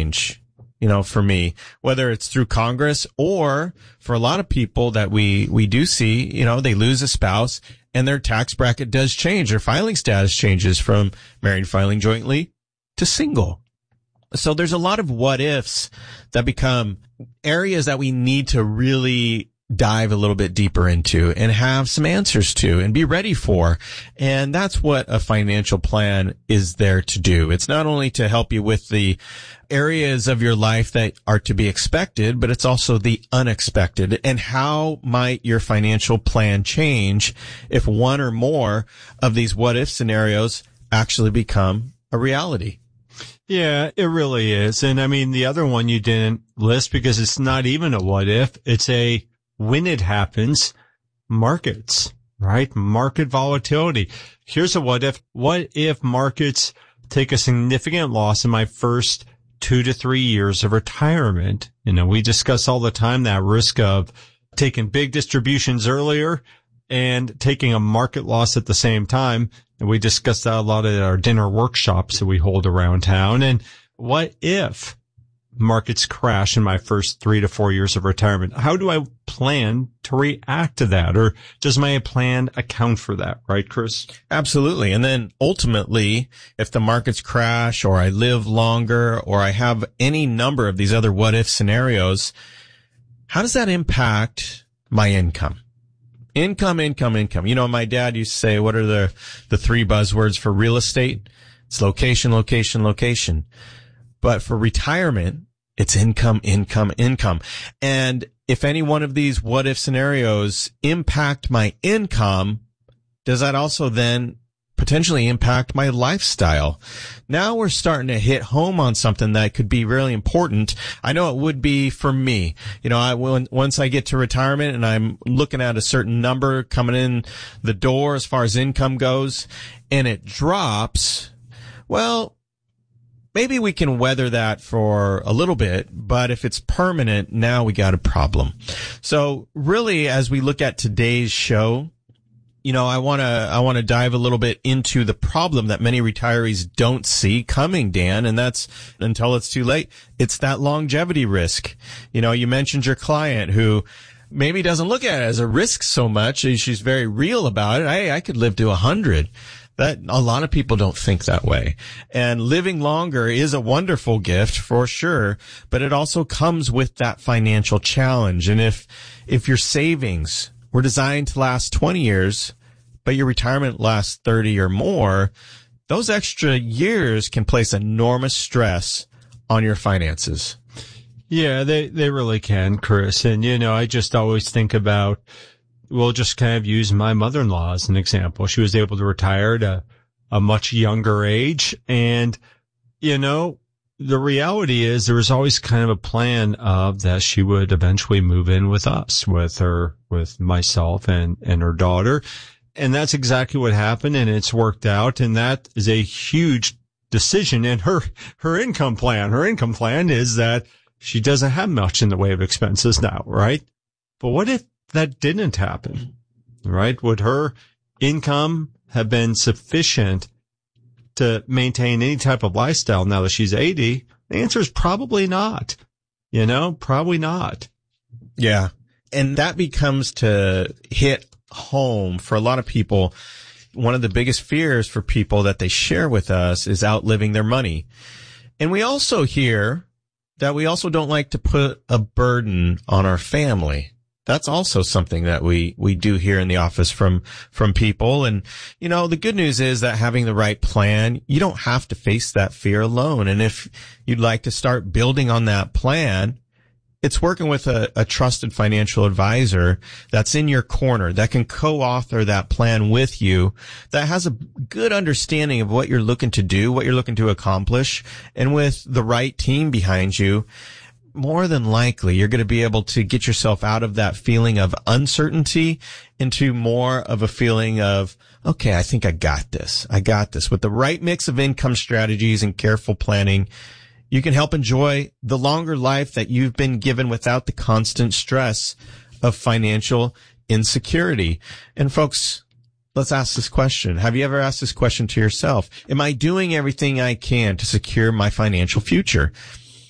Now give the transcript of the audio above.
change, for me, whether it's through Congress or for a lot of people that we do see, they lose a spouse and their tax bracket does change. Their filing status changes from married filing jointly to single. So there's a lot of what ifs that become areas that we need to really dive a little bit deeper into and have some answers to and be ready for. And that's what a financial plan is there to do. It's not only to help you with the areas of your life that are to be expected, but it's also the unexpected. And how might your financial plan change if one or more of these what if scenarios actually become a reality? Yeah, it really is. And I mean, the other one you didn't list because it's not even a what if, it's a when it happens, markets, right? Market volatility. Here's a what if. What if markets take a significant loss in my first 2 to 3 years of retirement? We discuss all the time that risk of taking big distributions earlier and taking a market loss at the same time. And we discuss that a lot at our dinner workshops that we hold around town. And what if markets crash in my first 3 to 4 years of retirement? How do I plan to react to that? Or does my plan account for that? Right, Chris? Absolutely. And then ultimately, if the markets crash or I live longer or I have any number of these other what if scenarios, how does that impact my income? Income. My dad used to say, what are the 3 buzzwords for real estate? It's location, location, location. But for retirement, it's income. And if any one of these what if scenarios impact my income, does that also then potentially impact my lifestyle? Now we're starting to hit home on something that could be really important. I know it would be for me. Once I get to retirement and I'm looking at a certain number coming in the door as far as income goes and it drops, well, maybe we can weather that for a little bit, but if it's permanent, now we got a problem. So really, as we look at today's show, I want to dive a little bit into the problem that many retirees don't see coming, Dan, and that's until it's too late. It's that longevity risk. You mentioned your client who maybe doesn't look at it as a risk so much. She's very real about it. Hey, I could live to 100. That a lot of people don't think that way. And living longer is a wonderful gift for sure, but it also comes with that financial challenge. And if your savings were designed to last 20 years, but your retirement lasts 30 or more, those extra years can place enormous stress on your finances. Yeah, they really can, Chris. And, I just always think about, we'll just kind of use my mother-in-law as an example. She was able to retire at a much younger age. And, the reality is there was always kind of a plan of that she would eventually move in with us, with myself and her daughter. And that's exactly what happened. And it's worked out. And that is a huge decision in her income plan. Her income plan is that she doesn't have much in the way of expenses now, right? But what if that didn't happen, right? Would her income have been sufficient to maintain any type of lifestyle now that she's 80? The answer is probably not. Probably not. Yeah. And that becomes to hit home for a lot of people. One of the biggest fears for people that they share with us is outliving their money. And we also hear that we also don't like to put a burden on our family. That's also something that we do here in the office from people. And, the good news is that having the right plan, you don't have to face that fear alone. And if you'd like to start building on that plan, it's working with a trusted financial advisor that's in your corner, that can co-author that plan with you, that has a good understanding of what you're looking to do, what you're looking to accomplish. And with the right team behind you, more than likely, you're going to be able to get yourself out of that feeling of uncertainty into more of a feeling of, okay, I think I got this. With the right mix of income strategies and careful planning, you can help enjoy the longer life that you've been given without the constant stress of financial insecurity. And folks, let's ask this question. Have you ever asked this question to yourself? Am I doing everything I can to secure my financial future?